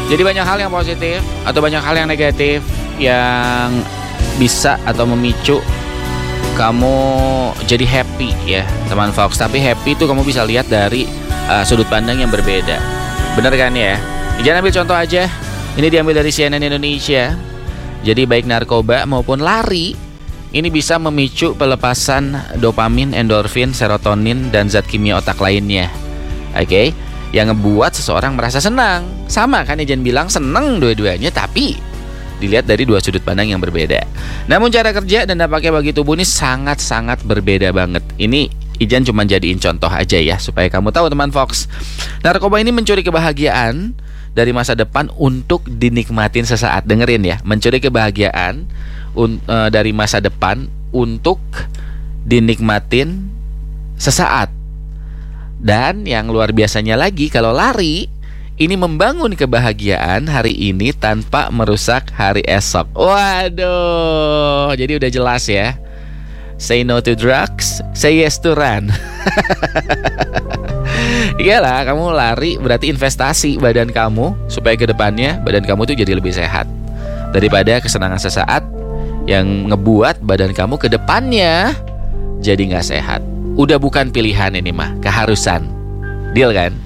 Jadi banyak hal yang positif atau banyak hal yang negatif yang bisa atau memicu kamu jadi happy ya teman Fox. Tapi happy itu kamu bisa lihat dari sudut pandang yang berbeda. Bener kan ya? Jangan ambil contoh aja. Ini diambil dari CNN Indonesia. Jadi baik narkoba maupun lari ini bisa memicu pelepasan dopamin, endorfin, serotonin, dan zat kimia otak lainnya. Oke? Yang ngebuat seseorang merasa senang. Sama kan Ijan bilang senang dua-duanya, tapi dilihat dari dua sudut pandang yang berbeda. Namun cara kerja dan dampaknya bagi tubuh ini sangat-sangat berbeda banget. Ini Ijan cuma jadiin contoh aja ya, supaya kamu tahu teman Fox. Narkoba ini mencuri kebahagiaan dari masa depan untuk dinikmatin sesaat. Dengerin ya, mencuri kebahagiaan dari masa depan untuk dinikmatin sesaat. Dan yang luar biasanya lagi, kalau lari ini membangun kebahagiaan hari ini tanpa merusak hari esok. Waduh, jadi udah jelas ya. Say no to drugs, say yes to run. Iyalah, kamu lari berarti investasi badan kamu supaya ke depannya badan kamu tuh jadi lebih sehat. Daripada kesenangan sesaat yang ngebuat badan kamu ke depannya jadi gak sehat. Udah bukan pilihan ini mah, keharusan. Deal kan?